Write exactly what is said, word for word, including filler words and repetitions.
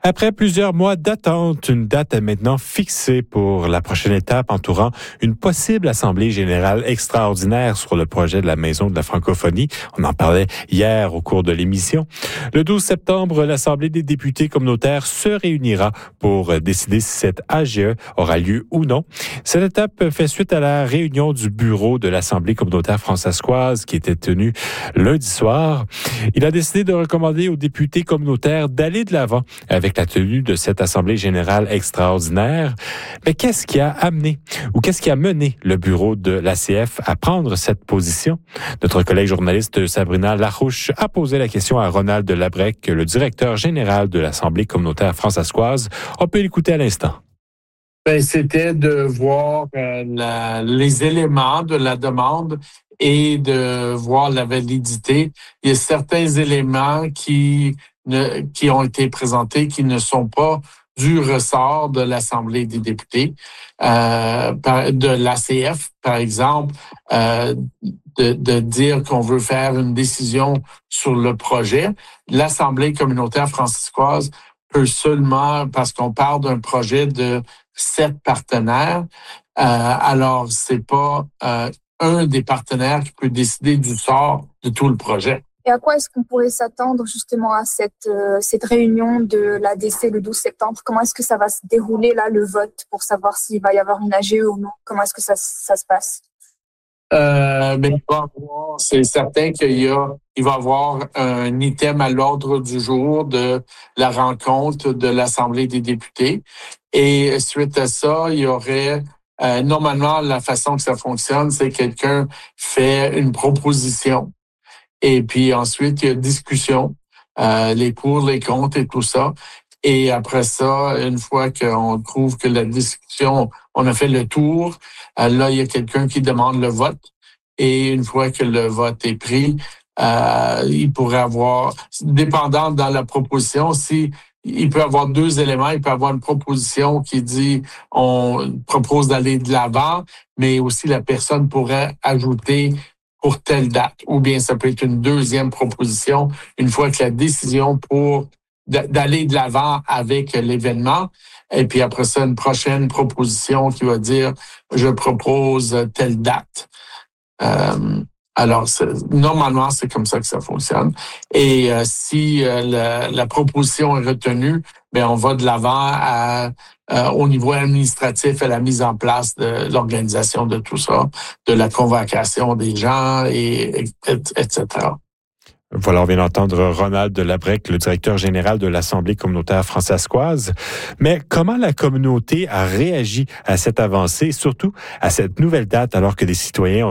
Après plusieurs mois d'attente, une date est maintenant fixée pour la prochaine étape entourant une possible assemblée générale extraordinaire sur le projet de la Maison de la francophonie. On en parlait hier au cours de l'émission. Le douze septembre, l'Assemblée des députés communautaires se réunira pour décider si cette A G E aura lieu ou non. Cette étape fait suite à la réunion du bureau de l'Assemblée communautaire françaiscoise qui était tenue lundi soir. Il a décidé de recommander aux députés communautaires d'aller de l'avant avec la tenue de cette Assemblée générale extraordinaire. Mais qu'est-ce qui a amené ou qu'est-ce qui a mené le bureau de l'A C F à prendre cette position? Notre collègue journaliste Sabrina Larouche a posé la question à Ronald Labrec, le directeur général de l'Assemblée communautaire françaiscoise. On peut l'écouter à l'instant. Ben, c'était de voir euh, la, les éléments de la demande et de voir la validité. Il y a certains éléments qui ne, qui ont été présentés qui ne sont pas du ressort de l'Assemblée des députés, euh, par, de l'A C F, par exemple, euh, de, de dire qu'on veut faire une décision sur le projet. L'Assemblée communautaire franciscoise peut seulement, parce qu'on parle d'un projet de sept partenaires, euh, alors c'est pas euh, un des partenaires qui peut décider du sort de tout le projet. Et à quoi est-ce qu'on pourrait s'attendre justement à cette, euh, cette réunion de l'A D C le douze septembre? Comment est-ce que ça va se dérouler là, le vote, pour savoir s'il va y avoir une A G E ou non? Comment est-ce que ça, ça se passe? Euh, ben, il va avoir, c'est certain qu'il y a, il va y avoir un item à l'ordre du jour de la rencontre de l'Assemblée des députés. Et suite à ça, il y aurait, euh, normalement, la façon que ça fonctionne, c'est que quelqu'un fait une proposition. Et puis ensuite, il y a discussion, euh, les pour, les contre et tout ça. Et après ça, une fois qu'on trouve que la discussion, on a fait le tour, euh, là, il y a quelqu'un qui demande le vote. Et une fois que le vote est pris, euh, il pourrait avoir, dépendant dans la proposition, si il peut avoir deux éléments, il peut avoir une proposition qui dit on propose d'aller de l'avant, mais aussi la personne pourrait ajouter pour telle date. Ou bien ça peut être une deuxième proposition, une fois que la décision pour d'aller de l'avant avec l'événement. Et puis après ça, une prochaine proposition qui va dire je propose telle date. Euh, alors, c'est, normalement, c'est comme ça que ça fonctionne. Et euh, si euh, la, la proposition est retenue, ben on va de l'avant à, à, au niveau administratif à la mise en place de l'organisation de tout ça, de la convocation des gens, et, et, et cetera. Voilà, on vient d'entendre Ronald Labrec, le directeur général de l'Assemblée communautaire françaiscoise. Mais comment la communauté a réagi à cette avancée, surtout à cette nouvelle date, alors que des citoyens ont